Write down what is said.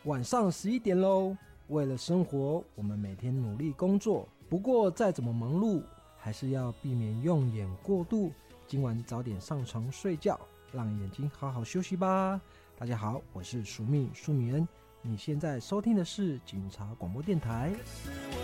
晚上11点咯。为了生活，我们每天努力工作，不过再怎么忙碌，还是要避免用眼过度。今晚早点上床睡觉，让眼睛好好休息吧。大家好，我是舒米恩，你现在收听的是警察广播电台。